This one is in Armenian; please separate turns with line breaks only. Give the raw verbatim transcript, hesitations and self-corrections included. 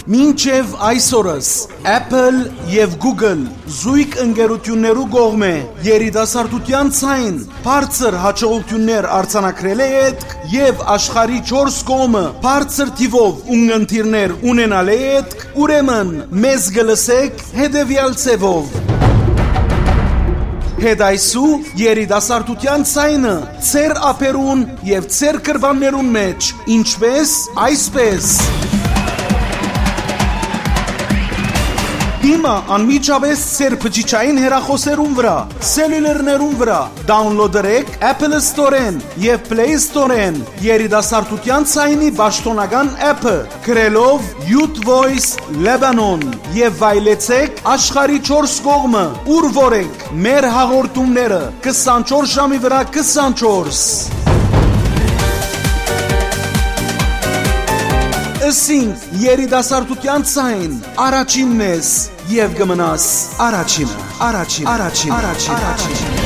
Մինչև այսօրս Apple և Google զույգ ընկերություններու կողմէ երիտասարդության ցայն բարձր հաջողություններ արձանագրել է ետք և աշխարհի չորս կողմը բարձր թիվով ունգընտիրներ ունենալ է ետք, ուրեմն մեզ գլսեք հետևյալ ցևով. Հետայսու երիտասարդության ցայնը ծեր ափերուն և ծեր կրվաններուն մեջ, ինչպես այսպես։ Հիմա անմիջապես ծեր փչիչային հեռախոսերուն վրա, սելյուլերներուն վրա դաունլոդերեք Apple Store-ն և Play Store-ն երիտասարդության ցայնի պաշտոնական app-ը, գրելով Youth Voice Lebanon և վայելեցեք աշխարհի չորս կողմը, ուր որ եք մեր հաղորդումները քսանչորս ժամի վրա քսանչորս։ Ասինք երիտասարդության ցայն, առաջինն ես և գմնաս առաջինը, առաջին, առաջին, առաջին, առաջին։